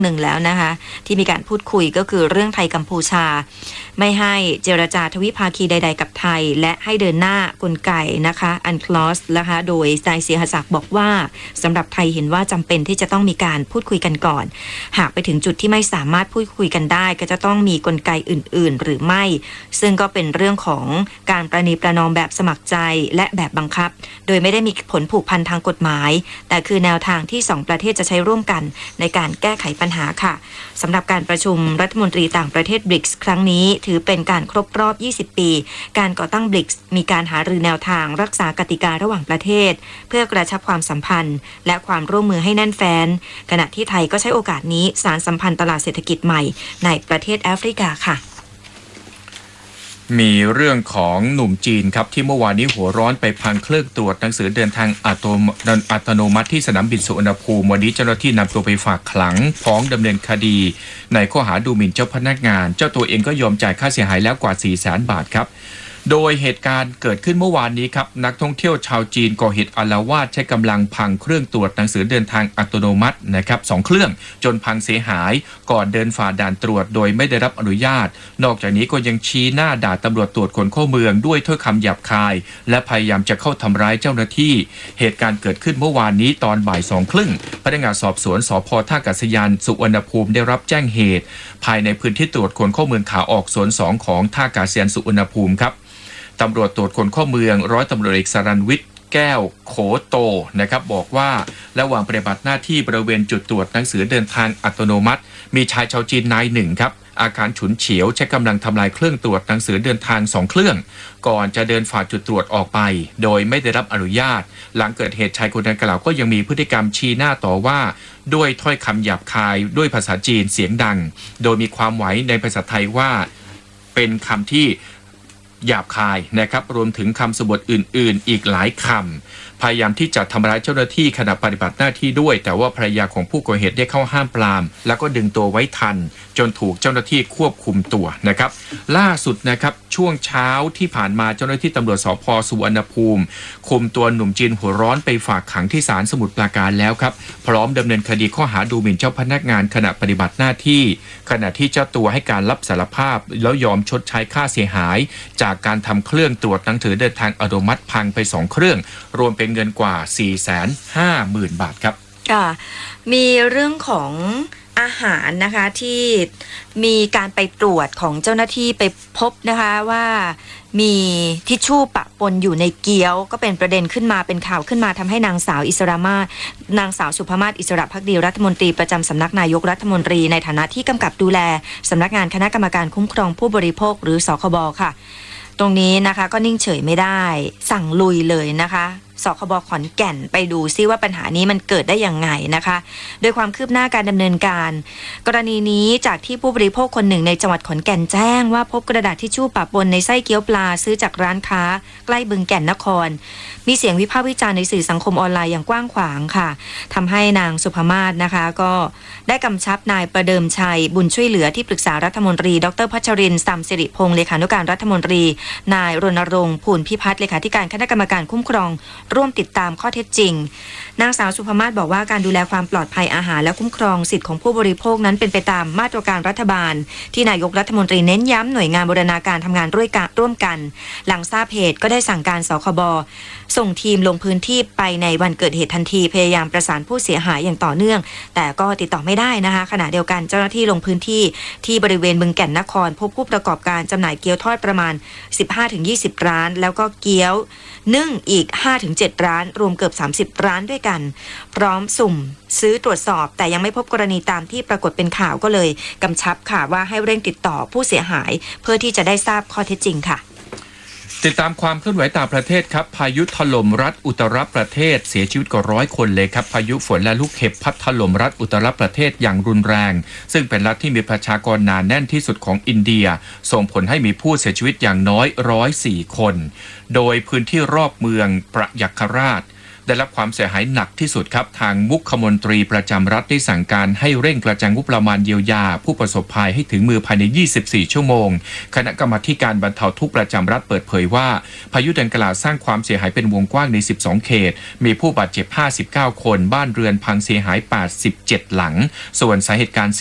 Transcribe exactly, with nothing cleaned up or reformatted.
หนึ่งแล้วนะคะที่มีการพูดคุยก็คือเรื่องไทยกัมพูชาไม่ให้เจรจาทวิภาคีใดๆกับไทยและให้เดินหน้ากลไกนะคะอันคลอสนะคะโดยนายเสียหศักดิ์บอกว่าสำหรับไทยเห็นว่าจำเป็นที่จะต้องมีการพูดคุยกันก่อนหากไปถึงจุดที่ไม่สามารถพูดคุยกันได้ก็จะต้องมีกลไกอื่นๆหรือไม่ซึ่งก็เป็นเรื่องของการประนีประนอมแบบสมัครใจและแบบบังคับโดยไม่ได้มีผลผูกพันทางกฎหมายแต่คือแนวทางที่สองประเทศจะใช้ร่วมกันในการแก้ไขปัญหาค่ะสำหรับการประชุมรัฐมนตรีต่างประเทศ บริกส์ ครั้งนี้ถือเป็นการครบรอบยี่สิบปีการก่อตั้ง บริกส์ มีการหารือแนวทางรักษากติการะหว่างประเทศเพื่อกระชับความสัมพันธ์และความร่วมมือให้แน่นแฟ้นขณะที่ไทยก็ใช้โอกาสนี้สานสัมพันธ์ตลาดเศรษฐกิจใหม่ในประเทศแอฟริกาค่ะมีเรื่องของหนุ่มจีนครับที่เมื่อวานนี้หัวร้อนไปพังเครื่องตรวจหนังสือเดินทางอัตโนมัติที่สนามบินสุวรรณภูมิวันนี้เจ้าหน้าที่นำตัวไปฝากขังฟ้องดำเนินคดีในข้อหาดูหมิ่นเจ้าพนักงานเจ้าตัวเองก็ยอมจ่ายค่าเสียหายแล้วกว่า สี่แสน บาทครับโดยเหตุการณ์เกิดขึ้นเมื่อวานนี้ครับนักท่องเที่ยวชาวจีนก่อเหตุอาละวาดใช้กำลังพังเครื่องตรวจหนังสือเดินทางอัตโนมัตินะครับสองเครื่องจนพังเสียหายก่อนเดินฝ่าด่านตรวจโดยไม่ได้รับอนุญาตนอกจากนี้ก็ยังชี้หน้าด่าตำรวจตรวจคนเข้าเมืองด้วยถ้อยคำหยาบคายและพยายามจะเข้าทำร้ายเจ้าหน้าที่เหตุการณ์เกิดขึ้นเมื่อวานนี้ตอนบ่ายสองครึ่งพนักงานสอบสวนสภ.ท่าอากาศยานสุวรรณภูมิได้รับแจ้งเหตุภายในพื้นที่ตรวจคนเข้าเมืองขาออกโซนสองของท่าอากาศยานสุวรรณภูมิครับตำรวจตรวจคนเข้าเมืองร้อยตำรวจเอกสรัญวิทย์แก้วโขโตนะครับบอกว่าระหว่างปฏิบัติหน้าที่บริเวณจุดตรวจหนังสือเดินทางอัตโนมัติมีชายชาวจีนนายหนึ่งครับอาการฉุนเฉียวใช้กำลังทำลายเครื่องตรวจหนังสือเดินทางสองเครื่องก่อนจะเดินฝ่าจุดตรวจออกไปโดยไม่ได้รับอนุญาตหลังเกิดเหตุชายคนดังกล่าวก็ยังมีพฤติกรรมชี้หน้าต่อว่าด้วยถ้อยคำหยาบคายด้วยภาษาจีนเสียงดังโดยมีความหมายในภาษาไทยว่าเป็นคำที่หยาบคายนะครับรวมถึงคำสบทอื่นๆอีกหลายคำพยายามที่จะทำร้ายเจ้าหน้าที่ขณะปฏิบัติหน้าที่ด้วยแต่ว่าภรรยาของผู้ก่อเหตุได้เข้าห้ามปรามแล้วก็ดึงตัวไว้ทันจนถูกเจ้าหน้าที่ควบคุมตัวนะครับล่าสุดนะครับช่วงเช้าที่ผ่านมาเจ้าหน้าที่ตำรวจสภ.สุวรรณภูมิคุมตัวหนุ่มจีนหัวร้อนไปฝากขังที่ศาลสมุทรปราการแล้วครับพร้อมดำเนินคดีข้อหาดูหมิ่นเจ้าพนักงานขณะปฏิบัติหน้าที่ขณะที่เจ้าตัวให้การรับสารภาพแล้วยอมชดใช้ค่าเสียหายจากการทำเครื่องตรวจหนังสือเดินทางอัตโนมัติพังไปสองเครื่องรวมเป็นเงินกว่า สี่แสนห้าหมื่น บาทครับค่ะมีเรื่องของอาหารนะคะที่มีการไปตรวจของเจ้าหน้าที่ไปพบนะคะว่ามีทิชชู่ปะปนอยู่ในเกี๊ยวก็เป็นประเด็นขึ้นมาเป็นข่าวขึ้นมาทำให้นางสาวอิสรามาศนางสาวสุภมาศอิสระภักดีรัฐมนตรีประจำสำนักนายกรัฐมนตรีในฐานะที่กำกับดูแลสำนักงานคณะกรรมการคุ้มครองผู้บริโภคหรือสคบค่ะตรงนี้นะคะก็นิ่งเฉยไม่ได้สั่งลุยเลยนะคะสคบ.ขอนแก่นไปดูซิว่าปัญหานี้มันเกิดได้อย่างไงนะคะโดยความคืบหน้าการดำเนินการกรณีนี้จากที่ผู้บริโภคคนหนึ่งในจังหวัดขอนแก่นแจ้งว่าพบกระดาษทิชชู่ปะปนในไส้เกี๊ยวปลาซื้อจากร้านค้าใกล้บึงแก่นนครมีเสียงวิพากษ์วิจารณ์ในสื่อสังคมออนไลน์อย่างกว้างขวางค่ะทำให้นางสุภมาศนะคะก็ได้กำชับนายประเดิมชัยบุญช่วยเหลือที่ปรึกษารัฐมนตรีดร.พัชรินทร์ สัมสิริพงษ์เลขานุการรัฐมนตรีนายรณรงค์ภูลพิพัฒน์เลขาธิการคณะกรรมการคุ้มครองร่วมติดตามข้อเท็จจริงนางสาวสุภมาศบอกว่าการดูแลความปลอดภัยอาหารและคุ้มครองสิทธิของผู้บริโภคนั้นเป็นไปตามมาตรการรัฐบาลที่นายกรัฐมนตรีเน้นย้ำหน่วยงานบูรณาการทำงานร่วมกันหลังทราบเหตุก็ได้สั่งการสคบ.ส่งทีมลงพื้นที่ไปในวันเกิดเหตุทันทีพยายามประสานผู้เสียหายอย่างต่อเนื่องแต่ก็ติดต่อไม่ได้นะคะขณะเดียวกันเจ้าหน้าที่ลงพื้นที่ที่บริเวณบึงแก่นนครพบผู้ประกอบการจำหน่ายเกี๊ยวทอดประมาณ สิบห้าถึงยี่สิบ ร้านแล้วก็เกี๊ยวนึ่งอีก ห้าถึงเจ็ด ร้านรวมเกือบสามสิบร้านด้วยกันพร้อมสุ่มซื้อตรวจสอบแต่ยังไม่พบกรณีตามที่ปรากฏเป็นข่าวก็เลยกำชับค่ะว่าให้เร่งติดต่อผู้เสียหายเพื่อที่จะได้ทราบข้อเท็จจริงค่ะติดตามความเคลื่อนไหวต่างประเทศครับพายุถล่มรัฐอุตตรประเทศเสียชีวิตกว่าร้อยคนเลยครับพายุฝนและลูกเห็บพัดถล่มรัฐอุตตรประเทศอย่างรุนแรงซึ่งเป็นรัฐที่มีประชากรหนาแน่นที่สุดของอินเดียส่งผลให้มีผู้เสียชีวิตอย่างน้อยหนึ่งร้อยสี่คนโดยพื้นที่รอบเมืองประยัคฆราชได้รับความเสียหายหนักที่สุดครับทางมุขมนตรีประจำรัฐได้สั่งการให้เร่งกระจายงบประมาณเยียวยาผู้ประสบภัยให้ถึงมือภายในยี่สิบสี่ชั่วโมงคณะกรรมาการบรรเทาทุกข์ประจำรัฐเปิดเผยว่าพายุดังกล่าวสร้างความเสียหายเป็นวงกว้างในสิบสองเขตมีผู้บาดเจ็บห้าสิบเก้าคนบ้านเรือนพังเสียหายแปดสิบเจ็ดหลังส่วนสาเหตุการ